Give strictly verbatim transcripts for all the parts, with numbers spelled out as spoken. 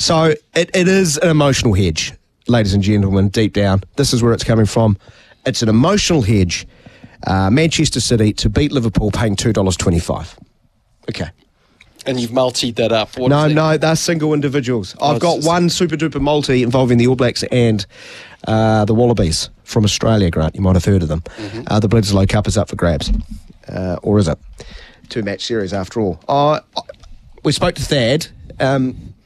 So it, it is an emotional hedge, ladies and gentlemen, deep down. This is where it's coming from. It's an emotional hedge. Uh, Manchester City to beat Liverpool paying two dollars twenty-five. Okay. And you've multied that up. What no, no, they're single individuals. Oh, I've got just... one super-duper multi involving the All Blacks and uh, the Wallabies from Australia, Grant. You might have heard of them. Mm-hmm. Uh, the Bledisloe Cup is up for grabs. Uh, or is it? Two-match series after all. Uh, we spoke to Thad. Um,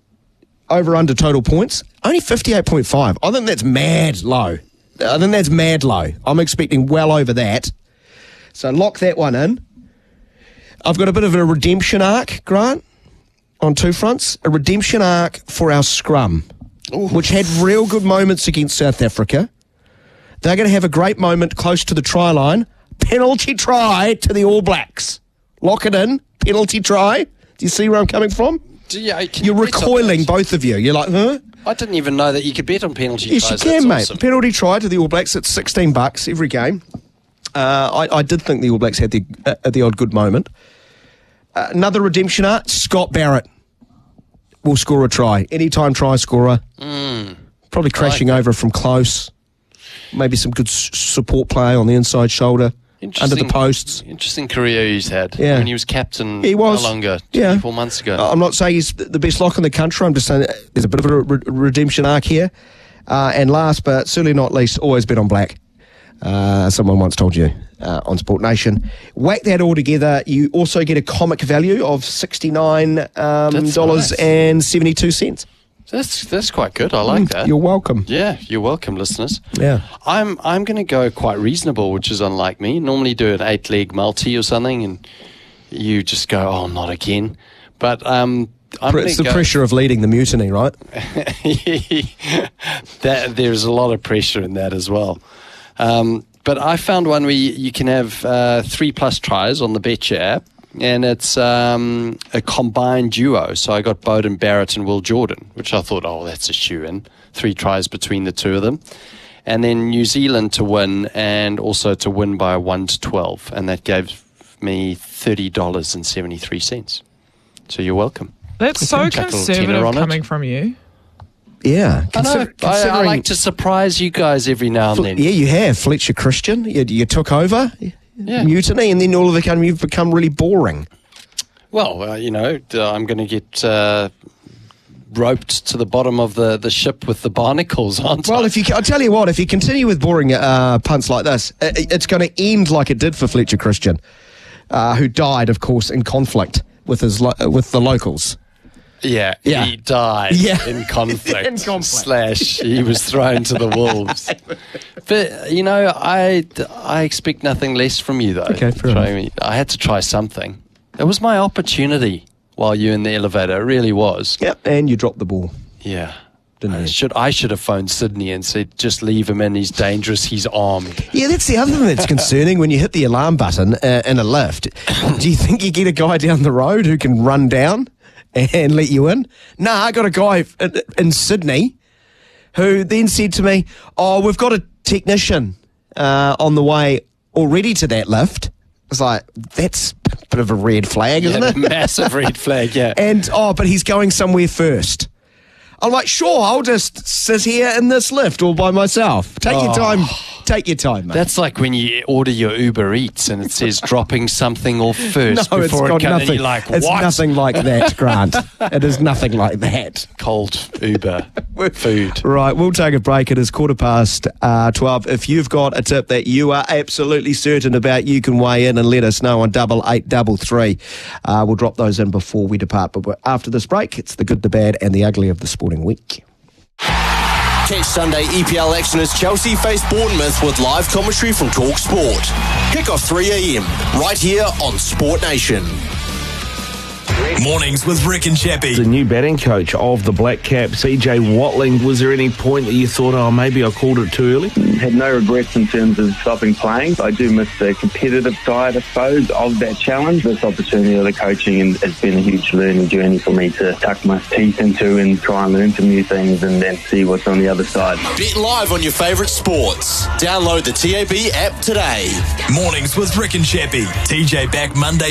over under total points, only fifty-eight point five. I think that's mad low. I think that's mad low. I'm expecting well over that. So lock that one in. I've got a bit of a redemption arc, Grant, on two fronts. A redemption arc for our scrum, Ooh. which had real good moments against South Africa. They're going to have a great moment close to the try line. Penalty try to the All Blacks. Lock it in. Penalty try. Do you see where I'm coming from? Yeah, You're you recoiling, both of you. You're like, huh? I didn't even know that you could bet on penalty yes, tries. Yes, you can, That's mate. awesome. Penalty try to the All Blacks. It's sixteen bucks every game. Uh, I, I did think the All Blacks had the uh, the odd good moment. Uh, another redemption art, Scott Barrett will score a try. Anytime try scorer. Mm, Probably crashing like over from close. Maybe some good s- support play on the inside shoulder. Under the posts. Interesting career he's had. Yeah. When he was captain he was. no longer, yeah. twenty-four months ago. I'm not saying he's the best lock in the country. I'm just saying there's a bit of a re- redemption arc here. Uh, and last but certainly not least, always bet on black. Uh, someone once told you uh, on Sport Nation. Whack that all together. You also get a comic value of sixty-nine dollars and seventy-two cents. That's that's quite good. I like mm, that. You're welcome. Yeah, you're welcome, listeners. Yeah, I'm I'm going to go quite reasonable, which is unlike me. Normally do an eight leg multi or something, and you just go, oh, not again. But um, I'm it's the go pressure of leading the mutiny, right? that there's a lot of pressure in that as well. Um, but I found one where you, you can have uh, three plus tries on the Betcha app. And it's um, a combined duo. So I got Beauden Barrett and Will Jordan, which I thought, oh, that's a shoe-in. Three tries between the two of them. And then New Zealand to win and also to win by one to twelve. And that gave me thirty dollars and seventy-three cents. So you're welcome. That's so conservative coming from you. Yeah. I know. I, I like to surprise you guys every now and then. Yeah, you have. Fletcher Christian, you, you took over. Yeah. Mutiny, and then all of a sudden you've become really boring. Well, uh, you know, uh, I'm going to get uh, roped to the bottom of the, the ship with the barnacles, aren't well, I? Well, if you, I'll tell you what, if you continue with boring uh, punts like this, it, it's going to end like it did for Fletcher Christian, uh, who died, of course, in conflict with his lo- with the locals. Yeah, yeah, he died yeah. in conflict. in conflict. Slash, he was thrown to the wolves. But, you know, I, I expect nothing less from you, though. Okay, fair enough. Me. I had to try something. It was my opportunity while you were in the elevator. It really was. Yep, and you dropped the ball. Yeah. Didn't I you? should, I should have phoned Sydney and said, just leave him in, he's dangerous, he's armed. Yeah, that's the other thing that's concerning when you hit the alarm button uh, in a lift. Do you think you get a guy down the road who can run down and let you in? Nah, I got a guy in, in Sydney who then said to me, oh, we've got a technician uh, on the way already to that lift. It's like, that's a bit of a red flag, isn't yeah, it? Massive red flag, yeah. And, oh, but he's going somewhere first. I'm like, sure, I'll just sit here in this lift all by myself. Take oh. your time. Take your time, mate. That's like when you order your Uber Eats and it says dropping something off first no, before it's got it comes. nothing. And you're like, what? It's nothing like that, Grant. It is nothing like that. Cold Uber food. Right, we'll take a break. It is quarter past uh, twelve. If you've got a tip that you are absolutely certain about, you can weigh in and let us know on double eight double three. Uh, we'll drop those in before we depart. But after this break, it's the good, the bad, and the ugly of the sporting week. Catch Sunday E P L action as Chelsea face Bournemouth with live commentary from Talk Sport. Kick off three a.m. right here on Sport Nation. Mornings with Rick and Chappie. The new batting coach of the Black Caps, C J Watling. Was there any point that you thought, oh, maybe I called it too early? Had no regrets in terms of stopping playing. I do miss the competitive side, I suppose, of that challenge. This opportunity of the coaching has been a huge learning journey for me to tuck my teeth into and try and learn some new things and then see what's on the other side. Bet live on your favourite sports. Download the T A B app today. Mornings with Rick and Chappie. T J back Monday.